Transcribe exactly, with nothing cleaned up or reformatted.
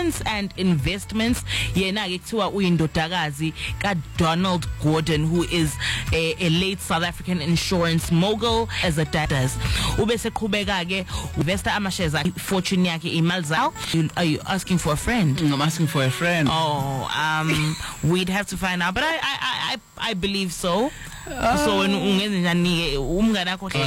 Insurance and Investments. Yena ke kuthiwa uyindodakazi ka Donald Gordon, who is a, a late South African insurance mogul as a dadas. Ube seqhubeka ke investa ama shares fortune yakhe imali zayo. Are you asking for a friend? I'm asking for a friend. Oh, um we'd have to find out, but I I I I believe so. So when ungenza njani umngane wakho